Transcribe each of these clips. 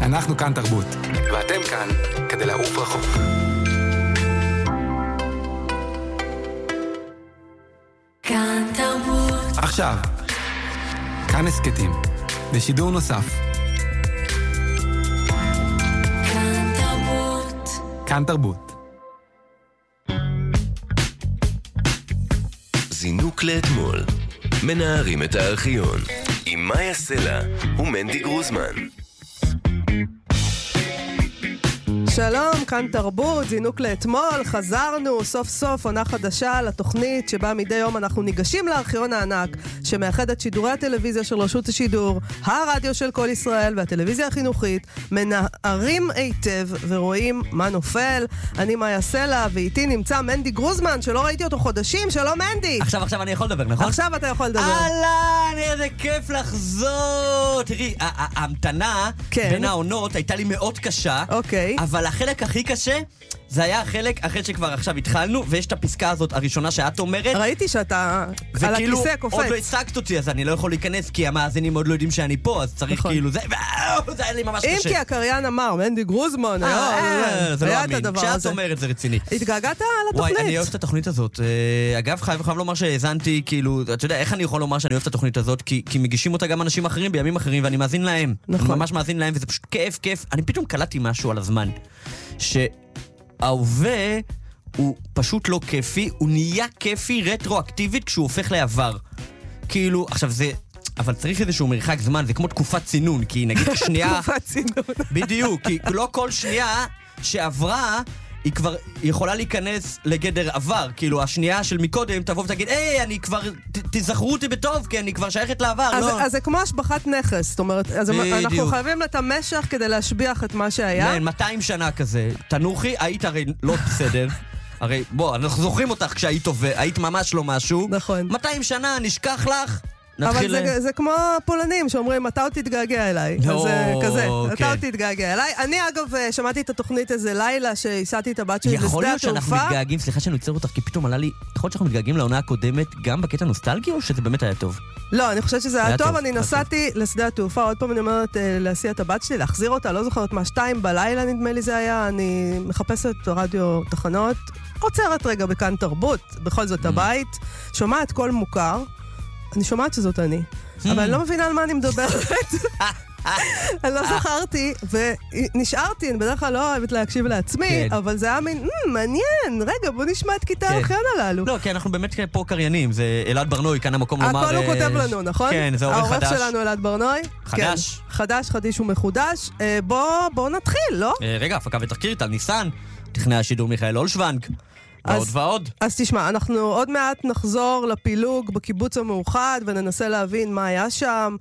אנחנו כאן תרבות, ואתם כאן כדי לעוף רחוק. כאן תרבות. עכשיו, כאן הסקטים, בשידור נוסף. כאן תרבות. כאן תרבות. זינוק לאתמול. מנערים את הארכיון. עם מאיה סלע ומנדי גרוזמן. שלום, כאן תרבות, זינוק לאתמול, חזרנו, סוף סוף עונה חדשה לתוכנית שבה מדי יום אנחנו ניגשים לארכיון הענק שמאחד את שידורי הטלוויזיה של רשות השידור, הרדיו של כל ישראל והטלוויזיה החינוכית, מנערים היטב ורואים מה נופל. אני מאיה סלע ואיתי נמצא מנדי גרוזמן שלא ראיתי אותו חודשים. שלום מנדי. עכשיו אני יכול לדבר, נכון? עכשיו אתה יכול לדבר. אהלן, איזה כיף לחזור. תראי, ההמתנה בין העונות הייתה לי מאוד קשה. אוקיי. אבל החלק הכי קשה זה היה החלק אחרי שכבר עכשיו התחלנו, ויש את הפסקה הזאת הראשונה שאת אומרת. ראיתי שאתה על הכיסא קופץ. עוד לא הצגת אותי, אז אני לא יכול להיכנס, כי המאזינים עוד לא יודעים שאני פה, אז צריך כאילו זה היה לי ממש קשה. אם כי הקריין אמר, מנדי גרוזמן, זה לא אמין. כשאת אומרת זה רציני. התגעגעת לתוכנית? וואי, אני אוהב את התוכנית הזאת. אגב, חייב לומר שהאזנתי, כאילו, אתה יודע, איך אני יכול לומר שאני אוהב את התוכנית הזאת? כי מגישים אותה גם אנשים אחרים בימים אחרים, ואני מאזין להם. אני ממש מאזין להם, וזה פשוט כיף. אני פתאום קלטתי משהו על הזמן. שההווה הוא פשוט לא כיפי, הוא נהיה כיפי רטרואקטיבית כשהוא הופך לעבר. כאילו, עכשיו זה... אבל צריך איזשהו מרחק זמן, זה כמו תקופת צינון, כי נגיד שנייה... תקופת צינון. בדיוק, כי לא כל שנייה שעברה... היא כבר יכולה להיכנס לגדר עבר, כאילו השנייה של מקודם תבוא ותגיד, אני כבר, תזכרו אותי בטוב, כי אני כבר שייכת לעבר, לא? אז זה כמו השבחת נכס, זאת אומרת, אנחנו חייבים לתמשך כדי להשביח את מה שהיה. כן, 200 שנה כזה, תנוחי, היית הרי לא בסדר, הרי בוא, אנחנו זוכרים אותך כשהיית ממש לא משהו, נכון. 200 שנה נשכח לך, אבל זה כמו פולנים שאומרים, אתה עוד תתגעגע אליי. אז כזה, אתה עוד תתגעגע אליי. אני אגב שמעתי את התוכנית איזה לילה שהסעתי את הבת שלי לשדה התעופה. יכול להיות שאנחנו מתגעגעים, סליחה שאני יוצר אותך, כי פתאום עלה לי, יכול להיות שאנחנו מתגעגעים לעונה הקודמת גם בקטע נוסטלגי, או שזה באמת היה טוב? לא, אני חושבת שזה היה טוב. אני נסעתי לשדה התעופה, עוד פעם אני אומרת להסיע את הבת שלי, להחזיר אותה, לא זוכרת מה, 2 בלילה נדמה לי זה היה, אני מחפשת רדיו תחנות, עוצרת רגע בכאן תרבות, בכל זאת הבית, שומעת קול מוכר, אני שומעת שזאת אני, אבל אני לא מבינה על מה אני מדברת. אני לא זכרתי, ונשארתי, אני בדרך כלל לא אוהבת להקשיב לעצמי, אבל זה היה מין, מעניין, רגע, בוא נשמע את כיתה הארכיון הללו. לא, כי אנחנו באמת פה קריינים, זה אלעד ברנוי, כאן המקום לומר... הכל הוא כותב לנו, נכון? כן, זה עורך חדש. העורך שלנו אלעד ברנוי. חדש. חדש, חדיש ומחודש. בוא נתחיל, לא? רגע, הפקה ותחקיר, טל ניסן, טכנאי השידור מיכאל אולשוונג. ועוד ועוד. אז תשמע, אנחנו עוד מעט נחזור לפילוג בקיבוץ המאוחד וננסה להבין מה היה שם.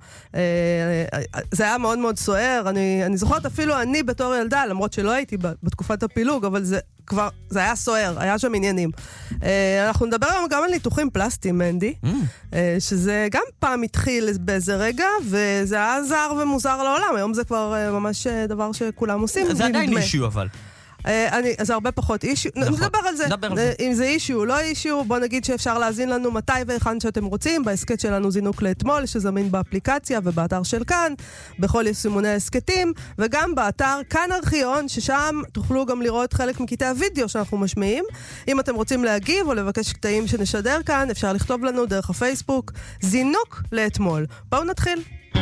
זה היה מאוד מאוד סוער. אני זוכרת אפילו אני בתור ילדה, למרות שלא הייתי בתקופת הפילוג, אבל זה היה סוער, היה שם עניינים. אנחנו נדבר היום גם על ניתוחים פלסטיים, מנדי, שזה גם פעם התחיל באיזה רגע, וזה היה זר ומוזר לעולם. היום זה כבר ממש דבר שכולם עושים. זה עדיין אישיו אבל. זה הרבה פחות אישיו, נדבר על זה. אם זה אישיו או לא אישיו, בוא נגיד שאפשר להזין לנו מתי והיכן שאתם רוצים, בהסקט שלנו זינוק לאתמול, שזמין באפליקציה ובאתר של כאן, בכל יישומוני הסקטים, וגם באתר כאן ארכיון, ששם תוכלו גם לראות חלק מקטעי הוידאו שאנחנו משמיעים. אם אתם רוצים להגיב או לבקש קטעים שנשדר כאן, אפשר לכתוב לנו דרך הפייסבוק, זינוק לאתמול. בואו נתחיל.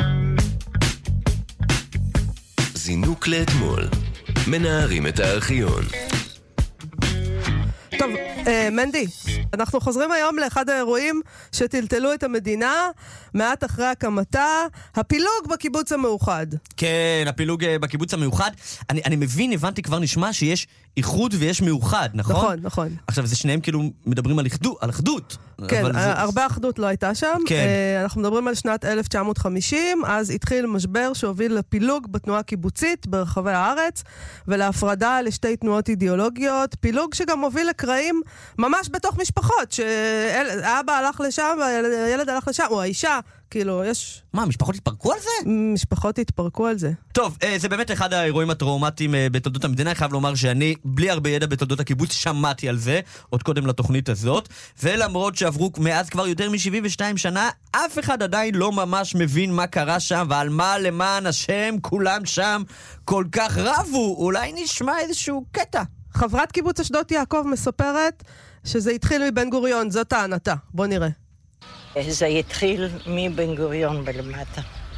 זינוק לאתמול. מנערים את הארכיון. טוב, מנדי, אנחנו חוזרים היום לאחד האירועים שטלטלו את המדינה, מעט אחרי הקמתה, הפילוג בקיבוץ המאוחד. כן, הפילוג בקיבוץ המאוחד. אני הבנתי כבר נשמע שיש איחוד ויש מאוחד, נכון? נכון, נכון. עכשיו, זה שניהם כאילו מדברים על אחדות. כן, הרבה אחדות לא הייתה שם. כן. אנחנו מדברים על שנת 1950, אז התחיל משבר שהוביל לפילוג בתנועה הקיבוצית ברחבי הארץ, ולהפרדה לשתי תנועות אידיאולוגיות, פילוג שגם מוביל לקרעים ממש בתוך משפחות, שאבא הלך לשם והילד הלך לשם, או האישה, כאילו, יש... מה, משפחות התפרקו על זה? משפחות התפרקו על זה. טוב, זה באמת אחד האירועים הטראומטיים בתולדות המדינה. אני חייב לומר שאני, בלי הרבה ידע בתולדות הקיבוץ, שמעתי על זה, עוד קודם לתוכנית הזאת. ולמרות שעברו מאז כבר יותר מ-72 שנה, אף אחד עדיין לא ממש מבין מה קרה שם, ועל מה למען השם כולם שם כל כך רבו. אולי נשמע איזשהו קטע. חברת קיבוץ אשדות יעקב מספרת שזה התחיל מבן גוריון, זאת טענתה. בוא נראה. זה התחיל מבן גוריון בלמטה.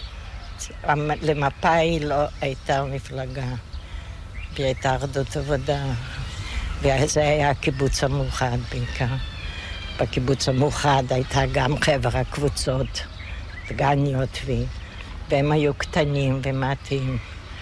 למפאי לא הייתה מפלגה, והיא הייתה ארדות עבודה, וזה היה הקיבוץ המאוחד בעיקר. בקיבוץ המאוחד הייתה גם חבר הקבוצות, דגניות, והם היו קטנים ומעטים.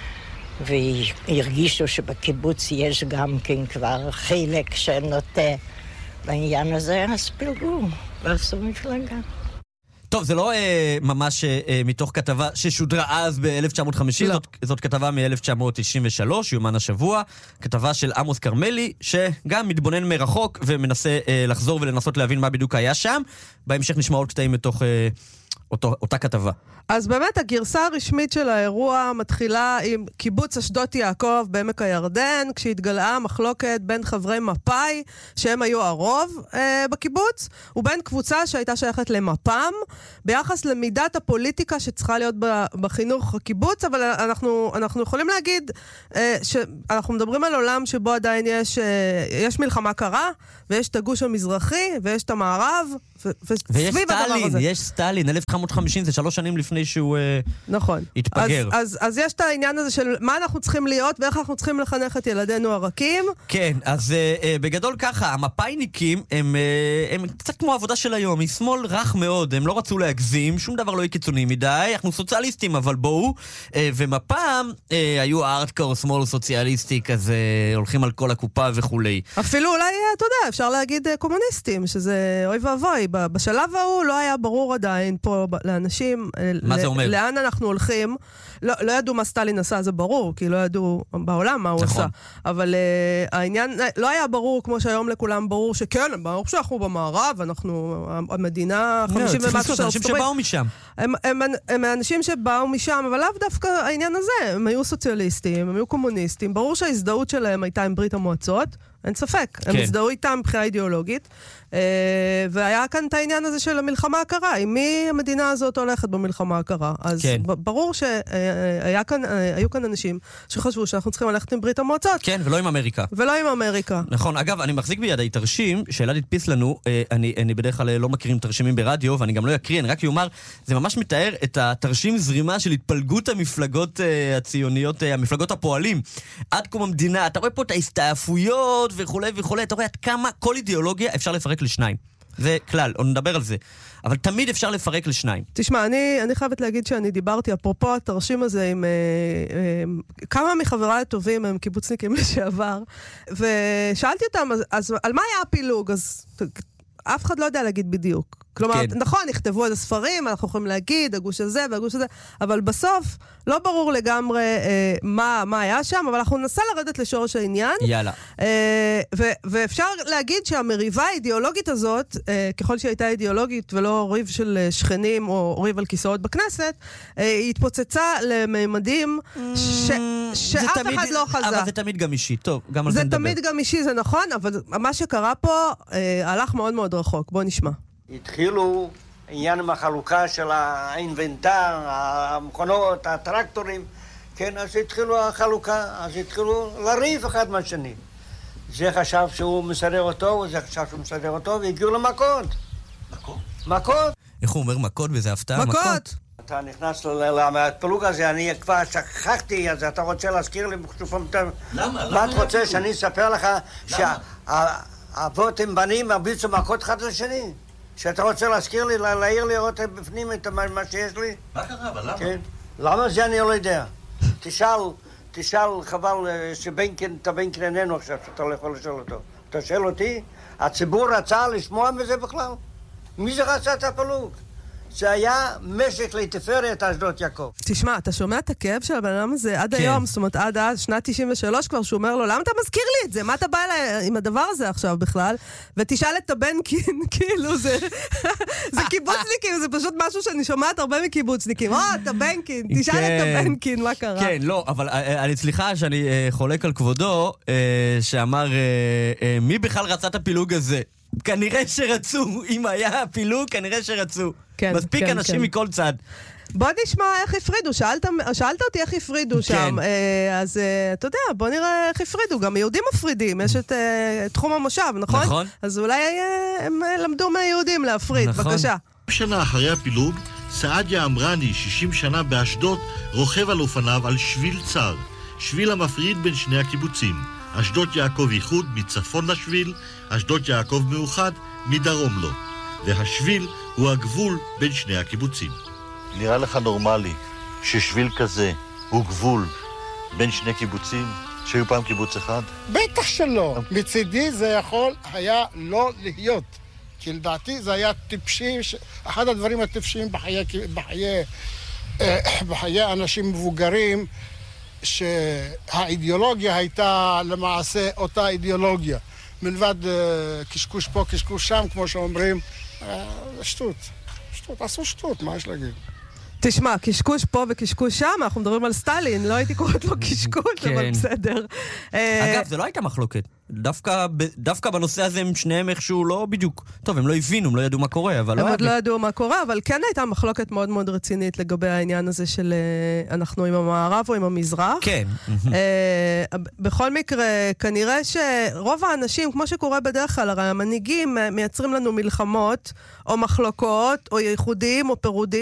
והרגישו שבקיבוץ יש גם כן כבר חלק שנוטה בעניין הזה, אז פילגו, ועשו מפלגה. טוב, זה לא ממש מתוך כתבה ששודרה אז ב-1950, לא. זאת כתבה מ-1993, יומן השבוע, כתבה של עמוס קרמלי, שגם מתבונן מרחוק ומנסה לחזור ולנסות להבין מה בדיוק היה שם. בהמשך נשמע עוד קטעים מתוך אותה כתבה. אז באמת הגרסה הרשמית של האירוע מתחילה עם קיבוץ אשדות יעקב בעמק הירדן, כשהתגלעה מחלוקת בין חברי מפאי, שהם היו הרוב בקיבוץ, ובין קבוצה שהייתה שייכת למפ"ם, ביחס למידת הפוליטיקה שצריכה להיות בחינוך הקיבוץ, אבל אנחנו יכולים להגיד שאנחנו מדברים על עולם שבו עדיין יש מלחמה קרה, ויש את הגוש המזרחי, ויש את המערב, ויש סטלין, יש סטלין, 1950, זה 3 שנים לפני שהוא נכון. התפגר. אז יש את העניין הזה של מה אנחנו צריכים להיות, ואיך אנחנו צריכים לחנך את ילדינו הרכים. כן, אז בגדול ככה, המפאיניקים הם קצת כמו העבודה של היום, היא שמאל רך מאוד, הם לא רצו להגזים, שום דבר לא יהיה קיצוני מדי, אנחנו סוציאליסטים, אבל בואו, ומפ"ם היו הארדקור שמאל סוציאליסטי, כזה הולכים על כל הקופה וכולי. אפילו אולי, אתה יודע, אפשר להגיד קומוניסטים, שזה אוי ואבוי, בשלב ההוא לא היה ברור עדיין פה לאנשים, מה זה אומר? לאן אנחנו הולכים. לא ידעו מה סטלין עשה, זה ברור, כי לא ידעו בעולם מה הוא עשה. אבל העניין, לא היה ברור, כמו שהיום לכולם ברור, שכן, ברור שאנחנו במערב, אנחנו המדינה 50 ומשהו של אנשים שבאו משם. הם האנשים שבאו משם, אבל לאו דווקא העניין הזה, הם היו סוציאליסטים, הם היו קומוניסטים, ברור שההזדהות שלהם הייתה עם ברית המועצות, אין ספק, הם הזדהו איתם מבחינה אידיאולוגית, והיה כאן את העניין הזה של המלחמה הקרה, עם מי המדינה הזאת הולכת במלחמה הקרה, אז ברור שהיו כאן אנשים שחשבו שאנחנו צריכים ללכת עם ברית המועצות. כן, ולא עם אמריקה. ולא עם אמריקה. נכון, אגב, אני מחזיק בידי תרשים, שאלעד הדפיס לנו, אני בדרך כלל לא מכירים תרשימים ברדיו, ואני גם לא אקריא, אני רק אומר, זה ממש מתאר את התרשים זרימה של התפלגות המפלגות הציוניות, המפלגות הפועלים. עד קום המדינה, אתה רואה פה את ההסתעפויות וכולי וכולי, אתה רואה עד כמה כל אידיאולוגיה אפשר לפרק לשניים. זה כלל, עוד נדבר על זה. אבל תמיד אפשר לפרק לשניים. תשמע, אני חייבת להגיד שאני דיברתי, אפרופו התרשים הזה, עם כמה מחבריי הטובים הם קיבוצניקים לשעבר, ושאלתי אותם, אז על מה היה הפילוג? אז אף אחד לא יודע להגיד בדיוק. כלומר, כן. נכון, נכתבו איזה ספרים, אנחנו יכולים להגיד, הגוש הזה והגוש הזה, אבל בסוף לא ברור לגמרי מה היה שם, אבל אנחנו ננסה לרדת לשורש העניין. יאללה. ואפשר להגיד שהמריבה האידיאולוגית הזאת, ככל שהיא הייתה אידיאולוגית ולא ריב של שכנים או ריב על כיסאות בכנסת, היא התפוצצה לממדים שאף אחד לא חזה. אבל זה תמיד גם אישי, טוב, גם על זה נדבר. זה תמיד גם אישי, זה נכון, אבל מה שקרה פה הלך מאוד מאוד רחוק. בוא נשמע. התחילו עניין עם החלוקה של האינבנטר, המכונות, הטרקטורים, כן, אז התחילו החלוקה, אז התחילו לריב אחד מהשני. זה חשב שהוא מסדר אותו, וזה חשב שהוא מסדר אותו, והגיעו למכות. מכות? מכות. איך הוא אומר מכות וזה הפתעה? מכות. אתה נכנס לפלוג הזה, אני כבר שכחתי, אז אתה רוצה להזכיר לי? למה? מה אתה רוצה שאני אספר לך שהאבות הם בנים הרביצו מכות אחד לשני? שאתה רוצה להזכיר לי, להעיר לי לראות בפנים את מה שיש לי? מה קרה? אבל למה? כן. למה זה אני לא יודע. תשאל חבל שבנקין איננו עכשיו, שאתה לא יכול לשאול אותו. אתה שואל אותי? הציבור רצה לשמוע מזה בכלל? מי זה רצה את הפלוג? זה היה משק לתפארת אשדות יעקב. תשמע, אתה שומע את הכאב של הבן אדם הזה עד היום, זאת אומרת, עד אז, שנת 93 כבר, שהוא אומר לו, למה אתה מזכיר לי את זה? מה אתה בא אליי עם הדבר הזה עכשיו בכלל? ותשאל את הבנקין, כאילו, זה קיבוצניקים, זה פשוט משהו שאני שומעת הרבה מקיבוצניקים. את הבנקין, תשאל את הבנקין, מה קרה? כן, לא, אבל אני סליחה שאני חולק על כבודו, שאמר, מי בכלל רצה את הפילוג הזה? כנראה שרצו, אם היה פילוג, כנראה שרצו. מספיק אנשים מכל צד. בוא נשמע איך הפרידו, שאלת אותי איך הפרידו שם, אז אתה יודע, בוא נראה איך הפרידו, גם יהודים מפרידים, יש את תחום המושב, נכון? נכון. אז אולי הם למדו מהיהודים להפריד, בבקשה. שנה אחרי הפילוג, סעדיה אמרני, 60 שנה באשדוד, רוכב על אופניו על שביל צר, שביל המפריד בין שני הקיבוצים. אשדות יעקב איחוד מצפון לשביל, אשדות יעקב מאוחד מדרום לו. והשביל הוא הגבול בין שני הקיבוצים. נראה לך נורמלי ששביל כזה הוא גבול בין שני קיבוצים שהיו פעם קיבוץ אחד? בטח שלא. מצידי זה יכול היה לא להיות. כי לדעתי זה היה טיפשי, אחד הדברים הטיפשיים בחיי אנשים מבוגרים, שהאידיאולוגיה הייתה למעשה אותה אידיאולוגיה. מלבד קשקוש פה, קשקוש שם, כמו שאומרים, שטות. עשו שטות, מה יש להגיד? תשמע, קשקוש פה וקשקוש שם, אנחנו מדברים על סטלין, לא הייתי קוראת לו קשקוש, אבל בסדר. אגב, זה לא הייתה מחלוקת. דווקא בנושא הזה הם שניהם איכשהו לא בדיוק. טוב, הם לא הבינו, הם לא ידעו מה קורה, אבל הם עוד לא ידעו מה קורה, אבל כן הייתה מחלוקת מאוד מאוד רצינית לגבי העניין הזה של אנחנו עם המערב או עם המזרח. כן. בכל מקרה, כנראה שרוב האנשים, כמו שקורה בדרך כלל, הרי המנהיגים מייצרים לנו מלחמות, או מחלוקות, או ייחודים, או פירודים,